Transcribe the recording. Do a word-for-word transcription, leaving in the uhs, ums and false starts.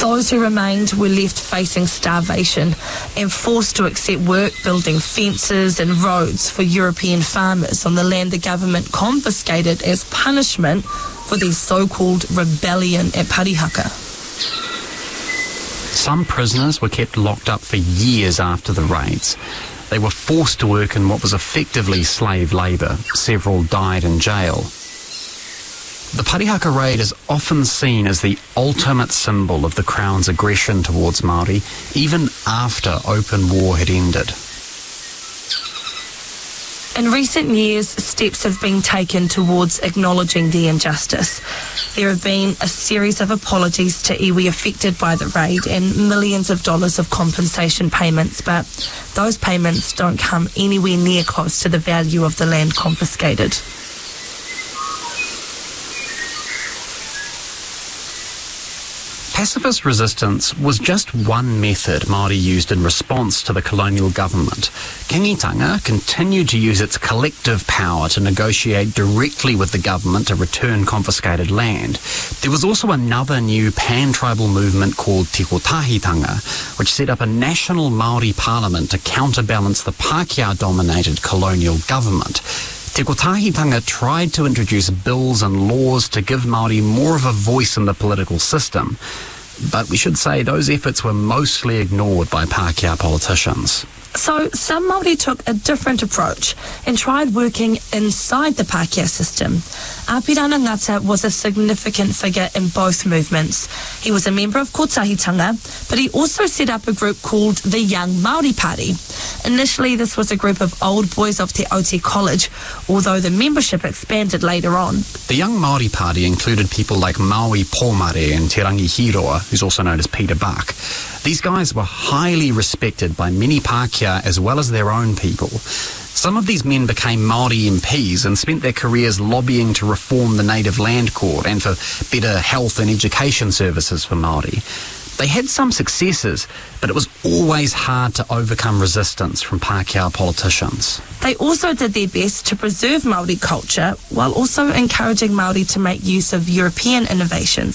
Those who remained were left facing starvation and forced to accept work building fences and roads for European farmers on the land the government confiscated as punishment for their so-called rebellion at Parihaka. Some prisoners were kept locked up for years after the raids. They were forced to work in what was effectively slave labour. Several died in jail. The Parihaka raid is often seen as the ultimate symbol of the Crown's aggression towards Māori, even after open war had ended. In recent years, steps have been taken towards acknowledging the injustice. There have been a series of apologies to iwi affected by the raid and millions of dollars of compensation payments, but those payments don't come anywhere near close to the value of the land confiscated. Pacifist resistance was just one method Māori used in response to the colonial government. Kingitanga continued to use its collective power to negotiate directly with the government to return confiscated land. There was also another new pan-tribal movement called Te Kotahitanga, which set up a national Māori parliament to counterbalance the Pākehā-dominated colonial government. Te Kotahitanga tried to introduce bills and laws to give Māori more of a voice in the political system, but we should say those efforts were mostly ignored by Pākehā politicians. So some Māori took a different approach and tried working inside the Pākehā system. Apirana Ngata was a significant figure in both movements. He was a member of Kotahitanga, but he also set up a group called the Young Māori Party. Initially, this was a group of old boys of Te Aute College, although the membership expanded later on. The Young Māori Party included people like Maui Pomare and Te Rangihiroa, who's also known as Peter Buck. These guys were highly respected by many Pākehā as well as their own people. Some of these men became Māori M Ps and spent their careers lobbying to reform the Native Land Court and for better health and education services for Māori. They had some successes, but it was always hard to overcome resistance from Pākehā politicians. They also did their best to preserve Māori culture while also encouraging Māori to make use of European innovations